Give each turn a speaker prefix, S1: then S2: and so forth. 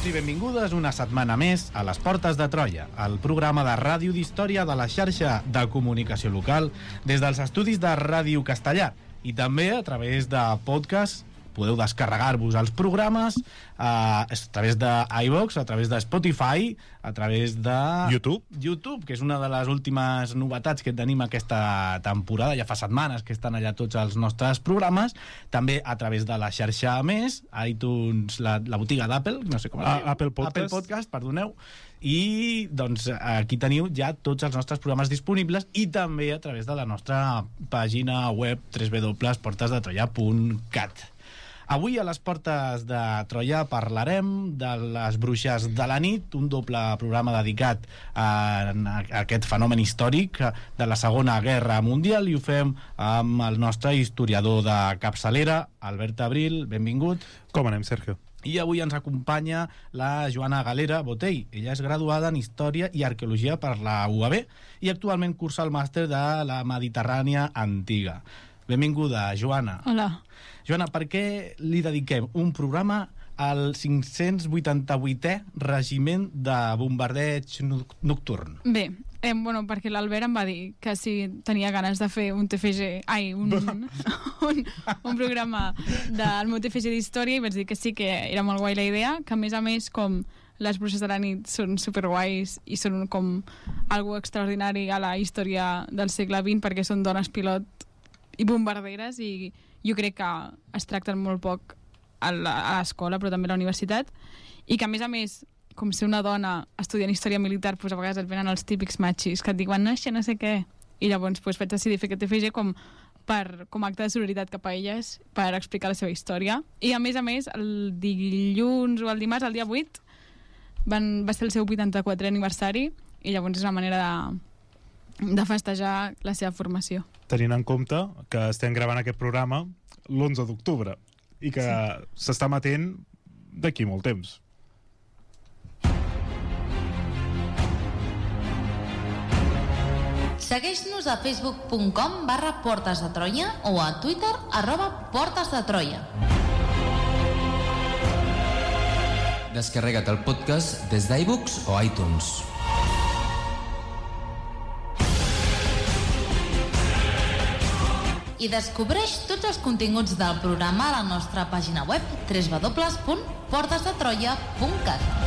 S1: Benvinguts i benvingudes una setmana més a Les Portes de Troia, el programa de ràdio d'història de la xarxa de comunicació local des dels estudis de Ràdio Castellar i també a través de podcast. Podeu descarregar-vos els programes a través d'iVoox, a través de Spotify, a través de YouTube, que és una de les últimes novetats que tenim aquesta temporada. Ja fa setmanes que estan allà tots els nostres programes. També a través de la xarxa Més, iTunes, la botiga d'Apple, no sé com es diu.
S2: Apple
S1: Podcast, perdoneu. I doncs aquí teniu ja tots els nostres programes disponibles i també a través de la nostra pàgina web www.portesdetroia.cat. Avui a les Portes de Troia parlarem de les bruixes de la nit, un doble programa dedicat a aquest fenomen històric de la Segona Guerra Mundial, i ho fem amb el nostre historiador de capçalera, Albert Abril. Benvingut.
S2: Com anem, Sergio?
S1: I avui ens acompanya la Joana Galera Botell. Ella és graduada en Història i Arqueologia per la UAB i actualment cursa el màster de la Mediterrània Antiga. Benvinguda, Joana.
S3: Hola.
S1: Joana, per què li dediquem un programa al 588è Regiment de Bombardeig Nocturn?
S3: Bé, perquè l'Albert em va dir que si tenia ganes de fer un TFG, un programa del meu TFG d'història, i vaig dir que sí, que era molt guai la idea, que a més, com les bruixes de la nit són superguais i són com algo extraordinari a la història del segle XX, perquè són dones pilot i bombarderes, i jo crec que es tracten molt poc a l'escola, però també a la universitat, i que a més, com ser una dona estudiant història militar, doncs a vegades et venen els típics machis que et diuen no sé què, i llavors vaig decidir fer aquest TFG com acte de solidaritat cap a elles, per explicar la seva història. I a més, el dilluns o el dimarts, el dia 8, va ser el seu 84è aniversari, i llavors és una manera de festejar la seva formació.
S2: Tenint en compte que estem gravant aquest programa l'11 d'octubre i que s'està emetent d'aquí molt temps.
S4: Segueix-nos a facebook.com/Portes de Troia o a Twitter @PortesDeTroia.
S5: Descarrega't el podcast des d'iVoox o iTunes.
S4: I descobreix tots els continguts del programa a la nostra pàgina web www.portesdetroia.cat.